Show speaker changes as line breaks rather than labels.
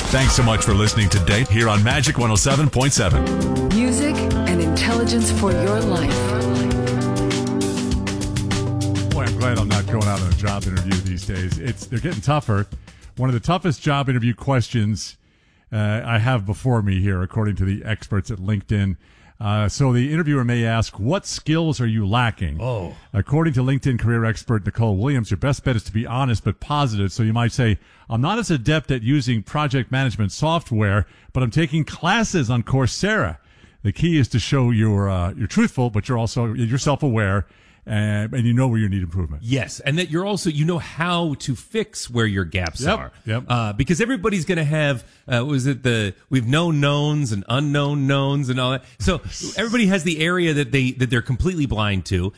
Thanks so much for listening to Date here on Magic 107.7.
Music and intelligence for your life.
Boy, I'm glad I'm not going out on a job interview these days. They're getting tougher. One of the toughest job interview questions I have before me here, according to the experts at LinkedIn. So the interviewer may ask, what skills are you lacking?
Oh.
According to LinkedIn career expert Nicole Williams, your best bet is to be honest but positive. So you might say, I'm not as adept at using project management software, but I'm taking classes on Coursera. The key is to show you're truthful, but you're self-aware. And you know where you need improvement.
Yes, and that you're also, you know how to fix where your gaps are.
Yep.
Because everybody's going to have, we've known knowns and unknown knowns and all that. So everybody has the area that they're completely blind to.